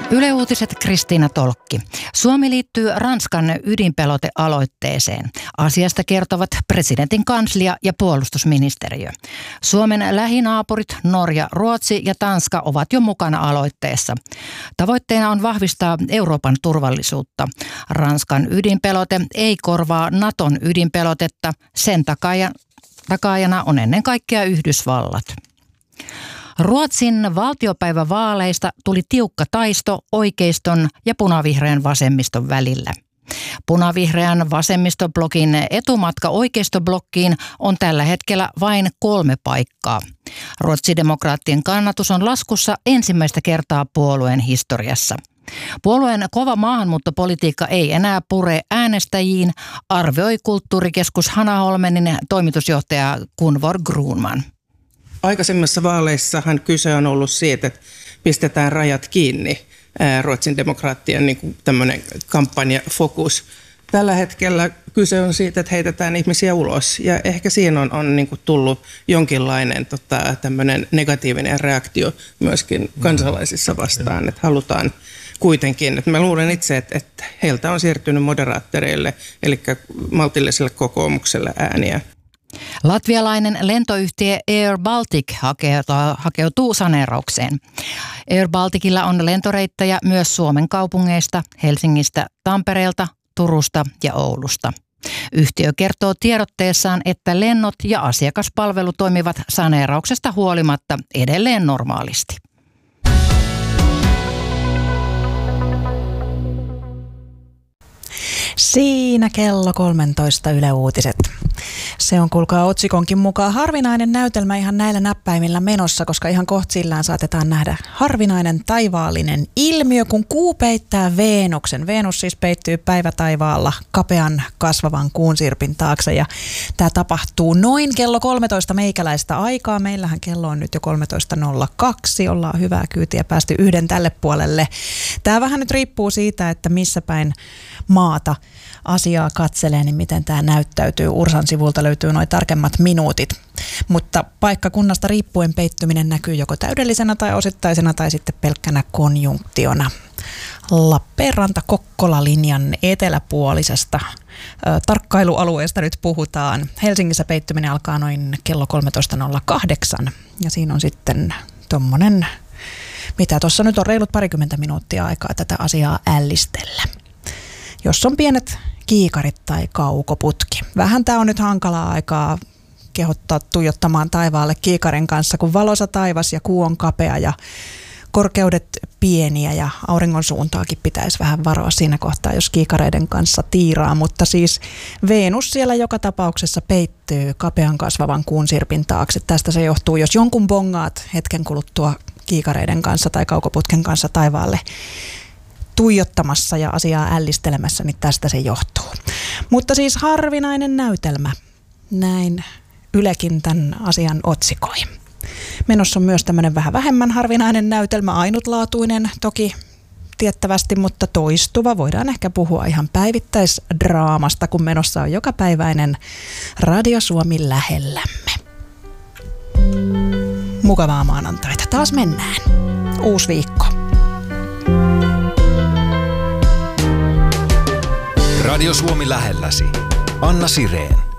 Yle Uutiset, Kristiina Tolkki. Suomi liittyy Ranskan ydinpelotealoitteeseen. Asiasta kertovat presidentin kanslia ja puolustusministeriö. Suomen lähinaapurit Norja, Ruotsi ja Tanska ovat jo mukana aloitteessa. Tavoitteena on vahvistaa Euroopan turvallisuutta. Ranskan ydinpelote ei korvaa Naton ydinpelotetta. Sen takaajana on ennen kaikkea Yhdysvallat. Ruotsin valtiopäivävaaleista tuli tiukka taisto oikeiston ja punavihreän vasemmiston välillä. Punavihreän vasemmistoblogin etumatka oikeistoblokkiin on tällä hetkellä vain 3 paikkaa. Ruotsidemokraattien kannatus on laskussa ensimmäistä kertaa puolueen historiassa. Puolueen kova maahanmuuttopolitiikka ei enää pure äänestäjiin, arvioi kulttuurikeskus Hanna Holmenin toimitusjohtaja Gunvor Grunman. Aikaisemmissa vaaleissahan kyse on ollut siitä, että pistetään rajat kiinni, Ruotsin demokraattien niin tämmöinen kampanjafokus. Tällä hetkellä kyse on siitä, että heitetään ihmisiä ulos ja ehkä siinä on niin kuin tullut jonkinlainen tämmöinen negatiivinen reaktio myöskin kansalaisissa vastaan, että halutaan kuitenkin, että mä luulen itse, että heiltä on siirtynyt moderaattoreille, eli maltilliselle kokoomukselle ääniä. Latvialainen lentoyhtiö Air Baltic hakeutuu saneeraukseen. Air Balticilla on lentoreittejä myös Suomen kaupungeista, Helsingistä, Tampereelta, Turusta ja Oulusta. Yhtiö kertoo tiedotteessaan, että lennot ja asiakaspalvelu toimivat saneerauksesta huolimatta edelleen normaalisti. Siinä kello 13 Yle Uutiset. Se on kuulkaa otsikonkin mukaan harvinainen näytelmä ihan näillä näppäimillä menossa, koska ihan kohtsillään saatetaan nähdä harvinainen taivaallinen ilmiö, kun kuu peittää Venuksen. Venus siis peittyy päivätaivaalla kapean kasvavan kuunsirpin taakse ja tämä tapahtuu noin kello 13 meikäläistä aikaa. Meillähän kello on nyt jo 13.02, ollaan hyvää kyytiä päästy yhden tälle puolelle. Tämä vähän nyt riippuu siitä, että missä päin maata asiaa katselee, niin miten tämä näyttäytyy. Ursan sivulta löytyy noin tarkemmat minuutit. Mutta paikkakunnasta riippuen peittyminen näkyy joko täydellisenä tai osittaisena tai sitten pelkkänä konjunktiona. Lappeenranta-Kokkola-linjan eteläpuolisesta tarkkailualueesta nyt puhutaan. Helsingissä peittyminen alkaa noin kello 13.08 ja siinä on sitten tommonen, mitä tuossa nyt on reilut parikymmentä minuuttia aikaa tätä asiaa ällistellä. Jos on pienet kiikarit tai kaukoputki. Vähän tämä on nyt hankalaa aikaa kehottaa tuijottamaan taivaalle kiikarin kanssa, kun valoisa taivas ja kuu on kapea ja korkeudet pieniä ja auringon suuntaakin pitäisi vähän varoa siinä kohtaa, jos kiikareiden kanssa tiiraa. Mutta siis Venus siellä joka tapauksessa peittyy kapean kasvavan kuunsirpin taakse. Tästä se johtuu, jos jonkun bongaat hetken kuluttua kiikareiden kanssa tai kaukoputken kanssa taivaalle tuijottamassa ja asiaa ällistelemässä, niin tästä se johtuu. Mutta siis harvinainen näytelmä. Näin Ylekin tämän asian otsikoi. Menossa on myös tämmöinen vähän vähemmän harvinainen näytelmä, ainutlaatuinen toki tiettävästi, mutta toistuva. Voidaan ehkä puhua ihan päivittäisdraamasta, kun menossa on jokapäiväinen Radio Suomi lähellämme. Mukavaa maanantaita. Taas mennään. Uusi viikko. Radio Suomi lähelläsi. Anna Sireen.